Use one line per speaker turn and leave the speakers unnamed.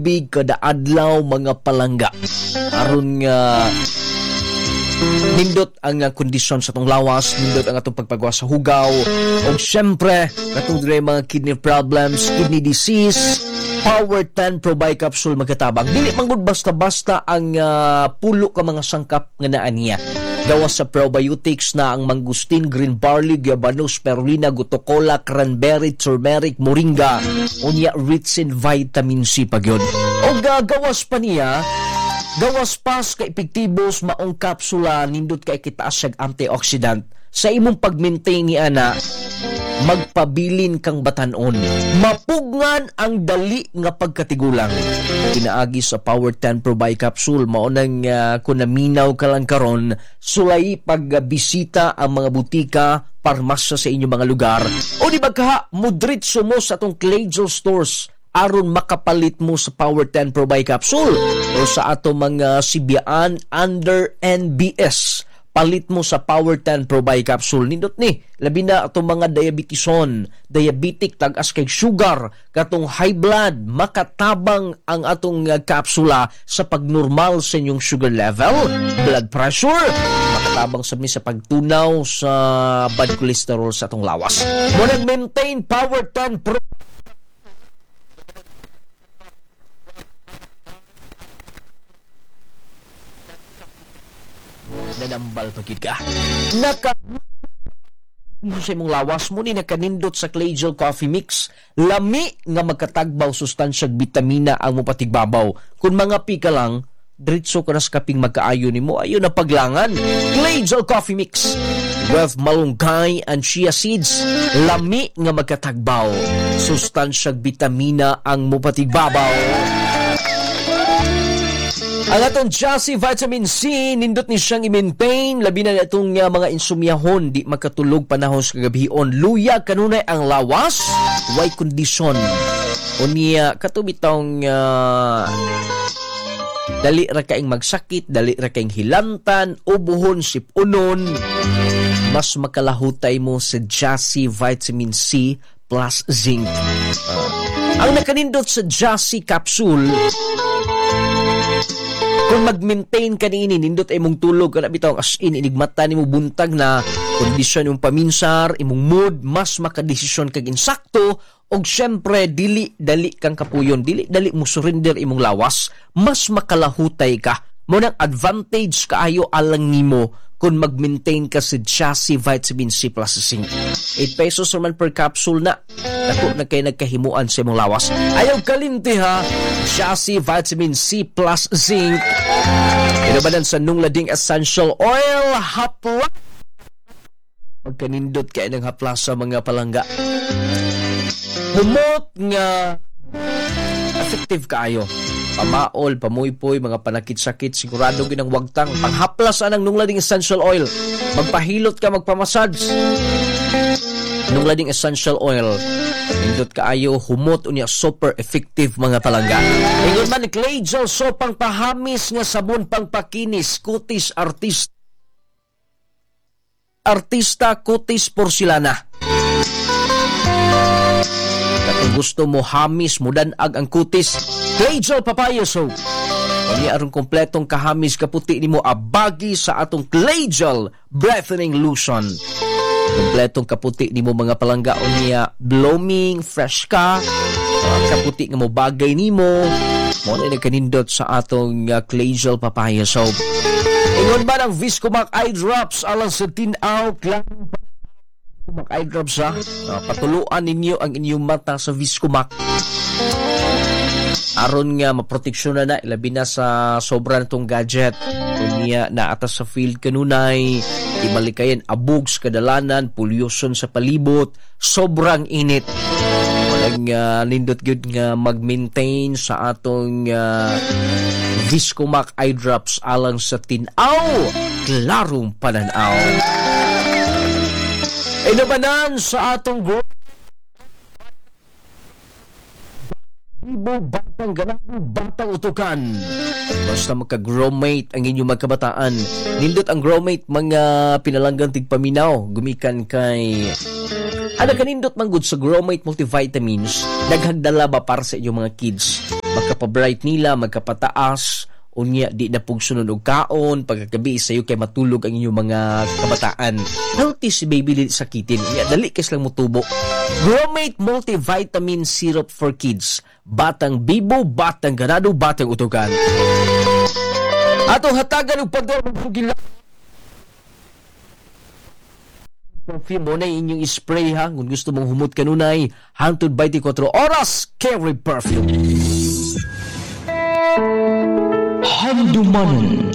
tubig kada adlaw mga palangga. Aron nga nindot ang kondisyon sa atong lawas, nindot ang atong pagpagawa sa hugaw, o syempre katong dire mga kidney problems, kidney disease. Power 10 Pro Bi Capsule magatabang. Dili manggod basta-basta ang pulo ka mga sangkap nga naa niya. Gawas sa probiotics na ang mangustin, green barley, guayabano, spirulina, gutocola, cranberry, turmeric, moringa, unya rich in vitamin C pagyod. O gawas pa niya, gawas pas ka epektibos maong kapsula nindot kay kitaas siyag antioxidant sa imong pag-maintain ni ana. Magpabilin kang batanon, mapugnan ang dali nga pagkatigulang. Pinaagi sa Power 10 Pro Bi Capsule mao nang kung naminaw ka lang karon, sulay pagbisita ang mga butika, parmasya sa inyong mga lugar, o di ba ka mudritso mo sa atong Clajol stores aron makapalit mo sa Power 10 Pro Bi Capsule o sa atong mga sibiyaan under NBS. Palit mo sa Power 10 Pro Bi Capsule. Nindot ni, labi na atong mga diabetison, diabetic, tagas kay sugar, katong high blood, makatabang ang atong kapsula sa pagnormal sa inyong sugar level, blood pressure, makatabang sa pagtunaw sa bad cholesterol sa atong lawas. Mo nag-maintain Power 10 Pro nanambal pagid ka. Sa imong lawas mo ni nakanindot sa Clajol Coffee Mix. Lami nga magkatagbaw sustansyag bitamina ang mupatigbabaw. Kung mga pika lang, diretso ka na sa kaping magkaayo ni mo, ayo na paglangan. Clajol Coffee Mix with malunggay and chia seeds. Lami nga magkatagbaw sustansyag bitamina ang mupatigbabaw. Ang atong Jassy Vitamin C, nindot ni siyang i-maintain, labi na itong mga insumyahon, di makatulog panahon sa kagabihon. Luya kanunay ang lawas, way kondisyon. O niya, katubitong dali ra kaing magsakit, dali ra kaing hilantan, ubuhon, sipunon. Mas makalahutay mo sa Jassy Vitamin C plus zinc. Ang nakanindot sa Jassy Capsule, kung mag-maintain ka niini, nindot ay mong tulog, kana bitaw as in, inigmata ni mo buntag na kondisyon yung paminsar, imong mood, mas makadesisyon kag insakto, og syempre, dili kang kapuyon, dili mo surrender imong lawas, mas makalahutay ka. Munang advantage kaayo alang nimo kung mag-maintain ka sa Jassy Vitamin C plus zinc. 8 pesos naman per capsule na. Ako na kayo nagkahimuan sa imong lawas. Ayaw kalimti ha, Jassy Vitamin C plus zinc. Inabanan sa nunglading essential oil, hapla. Magkanindot kayo ng hapla sa mga palangga. Humot nga effective kaayo. Pamaol, pamuypoy, mga panakit-sakit, sigurado ginang wagtang. Panghaplas anang nunglading essential oil. Magpahilot ka, magpamassage. Nunglading essential oil. Indot kaayo, humot unya super effective mga palangga. Ingon man ni Clajol, sopang pahamis nga sabon pang pakinis, kutis artista kutis porcelana. Kung gusto mo hamis, mudanag ang kutis, Clajol Papaya Soap. Kung arong kompletong kahamis kaputi ni mo, abagi sa atong Clajol Brightening Lotion. Kompletong kaputi ni mo mga palangga o niya, blooming, fresh ka, kaputi nga mo bagay ni mo, mo na nagkanindot sa atong Clajol Papaya Soap. Ingon ba ng Viscomac Eye Drops alang sa tinaw, Viscomac Eye Drops ha? Patuluan ninyo ang inyong mata sa Viscomac. Aron nga maproteksyon na ilabi na sa sobra nitong gadget. Kunya na atas sa field kanunay, imalikayan abugs, kadalanan, pollution sa palibot, sobrang init. Walang nindot good nga mag-maintain sa atong Viscomac Eye Drops alang sa tinaw, klarong pananaw. Inabanan sa atong batang utukan. Basta magka-growmate ang inyong magkabataan. Nindot ang growmate mga pinalanggang tigpaminaw. Gumikan kay kanindot manggod sa growmate multivitamins. Daghagdala ba para sa inyong mga kids. magkapabright nila, magkapataas, unya di na pug sunod og kaon pagkagabi sayo kay matulog ang inyong mga kabataan. Healthy si baby dili sakitin. Unya dali kay lang motubo. Gromate multivitamin syrup for kids. Batang bibo, batang ganado, batang utugan. Atong hatagan og pagdorong pugila. Perfume mo na inyong spray ha. Kung gusto mong humot kanunay, hangtod 24 oras, carry perfume. Handumanon